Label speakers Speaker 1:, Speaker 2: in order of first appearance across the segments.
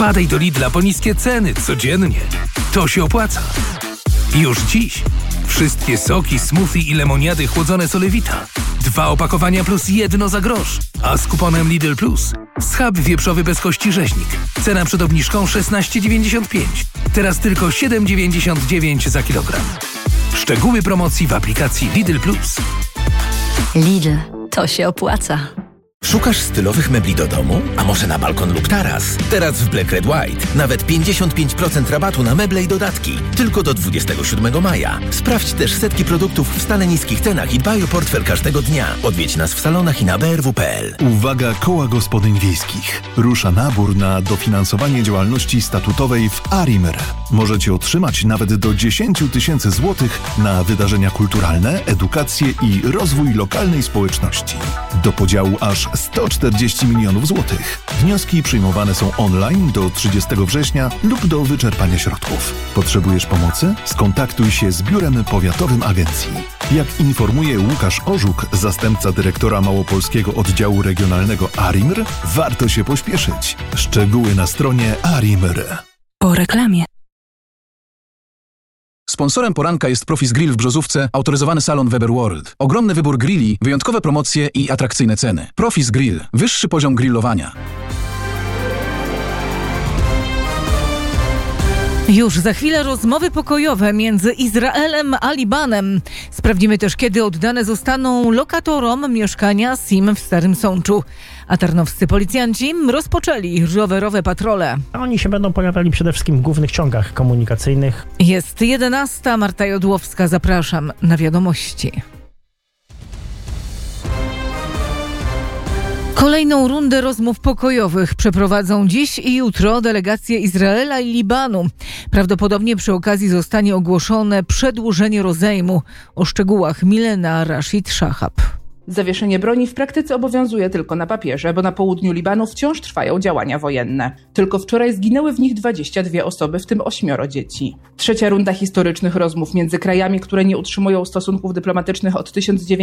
Speaker 1: Wpadaj do Lidla po niskie ceny codziennie. To się opłaca. Już dziś wszystkie soki, smoothie i lemoniady chłodzone Solewita. 2 opakowania plus 1 za grosz. A z kuponem Lidl Plus schab wieprzowy bez kości rzeźnik. Cena przed obniżką 16,95. Teraz tylko 7,99 za kilogram. Szczegóły promocji w aplikacji Lidl Plus.
Speaker 2: Lidl, to się opłaca.
Speaker 3: Szukasz stylowych mebli do domu? A może na balkon lub taras? Teraz w Black Red White nawet 55% rabatu na meble i dodatki. Tylko do 27 maja. Sprawdź też setki produktów w stale niskich cenach i dbaj o portfel każdego dnia. Odwiedź nas w salonach i na brw.pl.
Speaker 4: Uwaga, koła gospodyń wiejskich. Rusza nabór na dofinansowanie działalności statutowej w ARIMR. Możecie otrzymać nawet do 10 000 złotych na wydarzenia kulturalne, edukację i rozwój lokalnej społeczności. Do podziału aż 140 milionów złotych. Wnioski przyjmowane są online do 30 września lub do wyczerpania środków. Potrzebujesz pomocy? Skontaktuj się z Biurem Powiatowym Agencji. Jak informuje Łukasz Orzuk, zastępca dyrektora Małopolskiego Oddziału Regionalnego ARIMR, warto się pośpieszyć. Szczegóły na stronie ARIMR.
Speaker 2: Po reklamie.
Speaker 5: Sponsorem poranka jest Profis Grill w Brzozówce, autoryzowany salon Weber World. Ogromny wybór grilli, wyjątkowe promocje i atrakcyjne ceny. Profis Grill. Wyższy poziom grillowania.
Speaker 6: Już za chwilę rozmowy pokojowe między Izraelem a Libanem. Sprawdzimy też, kiedy oddane zostaną lokatorom mieszkania SIM w Starym Sączu. A tarnowscy policjanci rozpoczęli rowerowe patrole.
Speaker 7: Oni się będą pojawiali przede wszystkim w głównych ciągach komunikacyjnych.
Speaker 6: Jest 11, Marta Jodłowska, zapraszam na wiadomości. Kolejną rundę rozmów pokojowych przeprowadzą dziś i jutro delegacje Izraela i Libanu. Prawdopodobnie przy okazji zostanie ogłoszone przedłużenie rozejmu. O szczegółach Milena Rashid Shahab.
Speaker 8: Zawieszenie broni w praktyce obowiązuje tylko na papierze, bo na południu Libanu wciąż trwają działania wojenne. Tylko wczoraj zginęły w nich 22 osoby, w tym 8 dzieci. Trzecia runda historycznych rozmów między krajami, które nie utrzymują stosunków dyplomatycznych od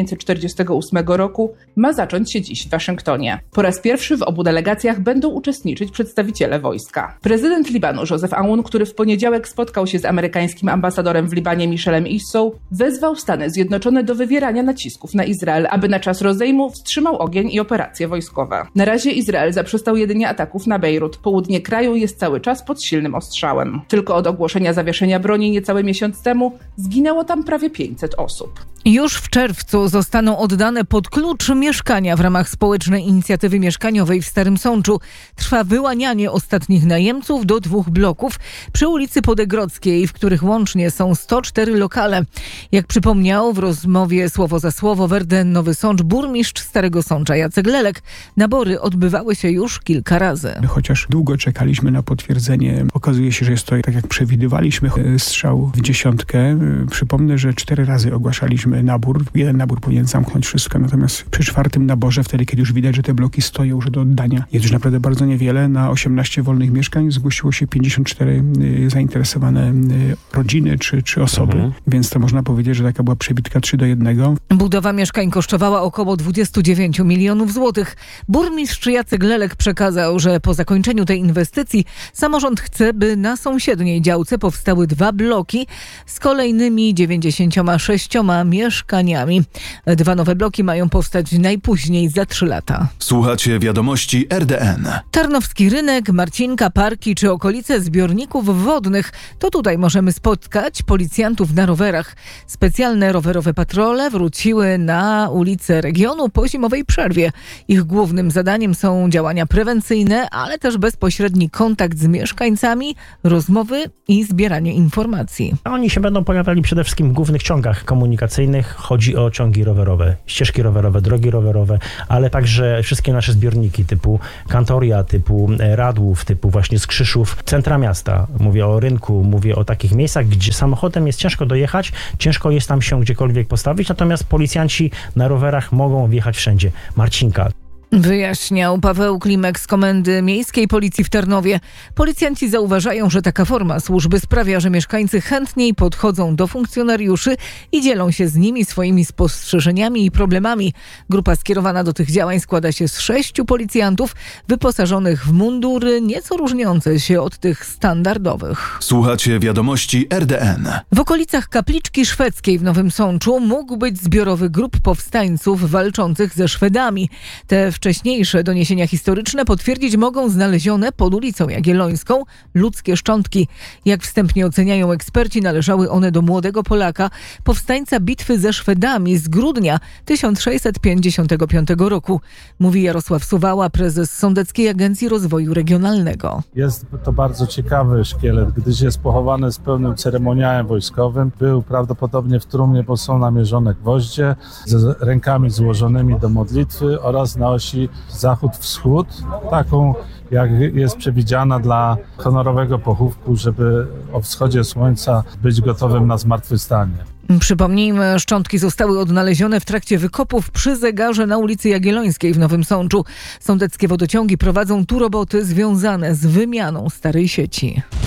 Speaker 8: 1948 roku, ma zacząć się dziś w Waszyngtonie. Po raz pierwszy w obu delegacjach będą uczestniczyć przedstawiciele wojska. Prezydent Libanu Joseph Aoun, który w poniedziałek spotkał się z amerykańskim ambasadorem w Libanie Michelem Issou, wezwał Stany Zjednoczone do wywierania nacisków na Izrael, aby na czas rozejmu wstrzymał ogień i operacje wojskowe. Na razie Izrael zaprzestał jedynie ataków na Bejrut. Południe kraju jest cały czas pod silnym ostrzałem. Tylko od ogłoszenia zawieszenia broni niecały miesiąc temu zginęło tam prawie 500 osób.
Speaker 6: Już w czerwcu zostaną oddane pod klucz mieszkania w ramach społecznej inicjatywy mieszkaniowej w Starym Sączu. Trwa wyłanianie ostatnich najemców do 2 bloków przy ulicy Podegrodzkiej, w których łącznie są 104 lokale. Jak przypomniał w rozmowie słowo za słowo Werden Nowy Sącz burmistrz Starego Sącza Jacek Lelek, nabory odbywały się już kilka razy.
Speaker 9: Chociaż długo czekaliśmy na potwierdzenie, okazuje się, że jest to tak jak przewidywaliśmy, strzał w dziesiątkę. Przypomnę, że 4 razy ogłaszaliśmy nabór. Jeden nabór powinien zamknąć wszystko, natomiast przy 4. naborze, wtedy kiedy już widać, że te bloki stoją, że do oddania jest już naprawdę bardzo niewiele. Na 18 wolnych mieszkań zgłosiło się 54 zainteresowane rodziny czy osoby, więc to można powiedzieć, że taka była przebitka 3:1.
Speaker 6: Budowa mieszkań kosztowała około 29 milionów złotych. Burmistrz Jacek Lelek przekazał, że po zakończeniu tej inwestycji samorząd chce, by na sąsiedniej działce powstały 2 bloki z kolejnymi 96 mieszkaniami. 2 nowe bloki mają powstać najpóźniej za 3 lata.
Speaker 4: Słuchacie wiadomości RDN.
Speaker 6: Tarnowski rynek, Marcinka, parki czy okolice zbiorników wodnych. To tutaj możemy spotkać policjantów na rowerach. Specjalne rowerowe patrole wróciły na ulice regionu po zimowej przerwie. Ich głównym zadaniem są działania prewencyjne, ale też bezpośredni kontakt z mieszkańcami, rozmowy i zbieranie informacji.
Speaker 7: Oni się będą pojawiali przede wszystkim w głównych ciągach komunikacyjnych. Chodzi o ciągi rowerowe, ścieżki rowerowe, drogi rowerowe, ale także wszystkie nasze zbiorniki typu Kantoria, typu Radłów, typu właśnie Skrzyszów, centra miasta. Mówię o rynku, mówię o takich miejscach, gdzie samochodem jest ciężko dojechać, ciężko jest tam się gdziekolwiek postawić, natomiast policjanci na rowerach mogą wjechać wszędzie. Marcinka.
Speaker 6: Wyjaśniał Paweł Klimek z Komendy Miejskiej Policji w Tarnowie. Policjanci zauważają, że taka forma służby sprawia, że mieszkańcy chętniej podchodzą do funkcjonariuszy i dzielą się z nimi swoimi spostrzeżeniami i problemami. Grupa skierowana do tych działań składa się z 6 policjantów wyposażonych w mundury nieco różniące się od tych standardowych.
Speaker 4: Słuchacie wiadomości RDN.
Speaker 6: W okolicach Kapliczki Szwedzkiej w Nowym Sączu mógł być zbiorowy grup powstańców walczących ze Szwedami. Te wcześniejsze doniesienia historyczne potwierdzić mogą znalezione pod ulicą Jagiellońską ludzkie szczątki. Jak wstępnie oceniają eksperci, należały one do młodego Polaka, powstańca bitwy ze Szwedami z grudnia 1655 roku. Mówi Jarosław Suwała, prezes Sądeckiej Agencji Rozwoju Regionalnego.
Speaker 10: Jest to bardzo ciekawy szkielet, gdyż jest pochowany z pełnym ceremoniałem wojskowym. Był prawdopodobnie w trumnie, bo są namierzone gwoździe z rękami złożonymi do modlitwy oraz na osi zachód-wschód, taką jak jest przewidziana dla honorowego pochówku, żeby o wschodzie słońca być gotowym na zmartwychwstanie.
Speaker 6: Przypomnijmy, szczątki zostały odnalezione w trakcie wykopów przy zegarze na ulicy Jagiellońskiej w Nowym Sączu. Sądeckie wodociągi prowadzą tu roboty związane z wymianą starej sieci.